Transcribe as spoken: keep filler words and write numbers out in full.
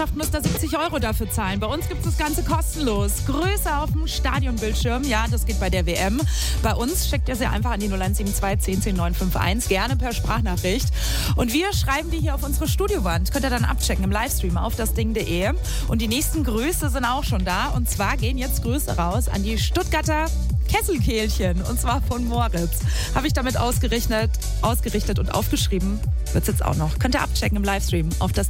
Muss da siebzig Euro dafür zahlen. Bei uns gibt es das Ganze kostenlos. Größe auf dem Stadionbildschirm. Ja, das geht bei der W M. Bei uns schickt ihr sie einfach an die null eins sieben zwei zehn zehn neun fünf eins. Gerne per Sprachnachricht. Und wir schreiben die hier auf unsere Studiowand. Könnt ihr dann abchecken im Livestream auf das Ding punkt de. Und die nächsten Grüße sind auch schon da. Und zwar gehen jetzt Grüße raus an die Stuttgarter Kesselkehlchen. Und zwar von Moritz. Habe ich damit ausgerichtet, ausgerichtet und aufgeschrieben. Wird's jetzt auch noch. Könnt ihr abchecken im Livestream auf das